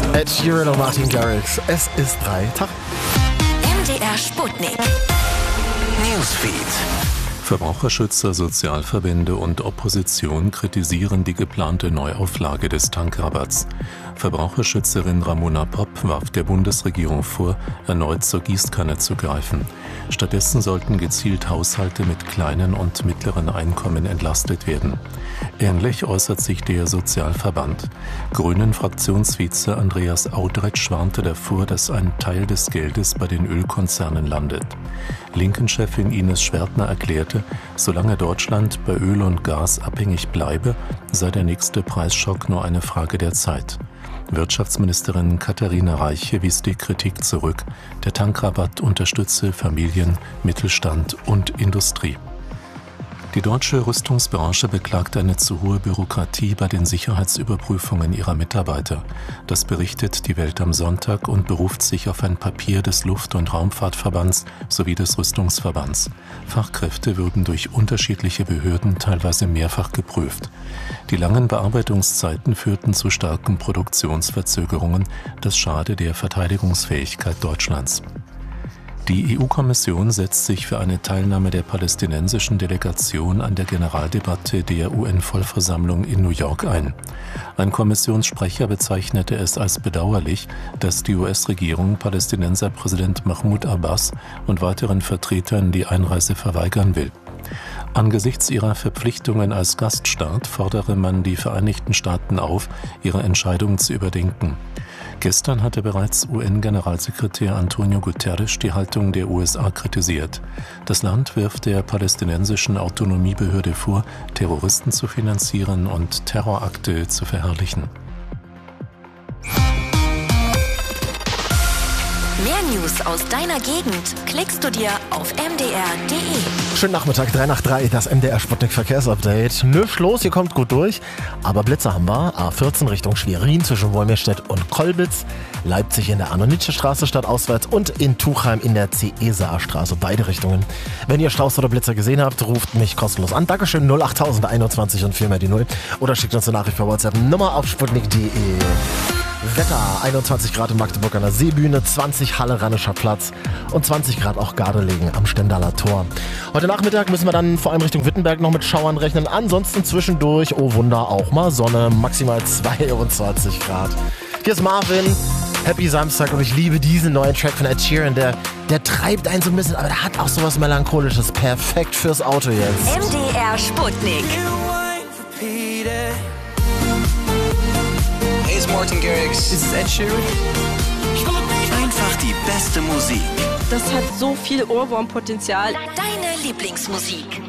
Ed Sheeran und Martin Garrix. Es ist Freitag. MDR Sputnik. Newsfeed. Verbraucherschützer, Sozialverbände und Opposition kritisieren die geplante Neuauflage des Tankrabatts. Verbraucherschützerin Ramona Popp warf der Bundesregierung vor, erneut zur Gießkanne zu greifen. Stattdessen sollten gezielt Haushalte mit kleinen und mittleren Einkommen entlastet werden. Ähnlich äußert sich der Sozialverband. Grünen-Fraktionsvize Andreas Audretsch warnte davor, dass ein Teil des Geldes bei den Ölkonzernen landet. Linken-Chefin Ines Schwertner erklärte, solange Deutschland bei Öl und Gas abhängig bleibe, sei der nächste Preisschock nur eine Frage der Zeit. Wirtschaftsministerin Katharina Reiche wies die Kritik zurück. Der Tankrabatt unterstütze Familien, Mittelstand und Industrie. Die deutsche Rüstungsbranche beklagt eine zu hohe Bürokratie bei den Sicherheitsüberprüfungen ihrer Mitarbeiter. Das berichtet die Welt am Sonntag und beruft sich auf ein Papier des Luft- und Raumfahrtverbands sowie des Rüstungsverbands. Fachkräfte würden durch unterschiedliche Behörden teilweise mehrfach geprüft. Die langen Bearbeitungszeiten führten zu starken Produktionsverzögerungen. Das schade der Verteidigungsfähigkeit Deutschlands. Die EU-Kommission setzt sich für eine Teilnahme der palästinensischen Delegation an der Generaldebatte der UN-Vollversammlung in New York ein. Ein Kommissionssprecher bezeichnete es als bedauerlich, dass die US-Regierung Palästinenserpräsident Mahmoud Abbas und weiteren Vertretern die Einreise verweigern will. Angesichts ihrer Verpflichtungen als Gaststaat fordere man die Vereinigten Staaten auf, ihre Entscheidung zu überdenken. Gestern hatte bereits UN-Generalsekretär Antonio Guterres die Haltung der USA kritisiert. Das Land wirft der palästinensischen Autonomiebehörde vor, Terroristen zu finanzieren und Terrorakte zu verherrlichen. Mehr News aus deiner Gegend klickst du dir auf mdr.de. Schönen Nachmittag, 3 nach 3, das MDR Sputnik Verkehrsupdate. Nüsch los, ihr kommt gut durch, aber Blitzer haben wir. A14 Richtung Schwerin zwischen Wolmirstedt und Kollbitz, Leipzig in der Anno-Nitsche-Straße stadtauswärts und in Tuchheim in der Ceesaer-Straße, beide Richtungen. Wenn ihr Staus oder Blitzer gesehen habt, ruft mich kostenlos an. Dankeschön, 08021 und 4 mal die 0. Oder schickt uns eine Nachricht per WhatsApp, Nummer auf sputnik.de. Wetter, 21 Grad in Magdeburg an der Seebühne, 20 Halle Rannischer Platz und 20 Grad auch Gardelegen am Stendaler Tor. Heute Nachmittag müssen wir dann vor allem Richtung Wittenberg noch mit Schauern rechnen. Ansonsten zwischendurch, oh Wunder, auch mal Sonne, maximal 22 Grad. Hier ist Marvin, Happy Samstag und ich liebe diesen neuen Track von Ed Sheeran. Der treibt einen so ein bisschen, aber der hat auch sowas Melancholisches. Perfekt fürs Auto jetzt. MDR Sputnik. Hey, it's Martin Garrix. This is Ed Sheeran. Einfach die beste Musik. Das hat so viel Ohrwurmpotenzial. Deine Lieblingsmusik.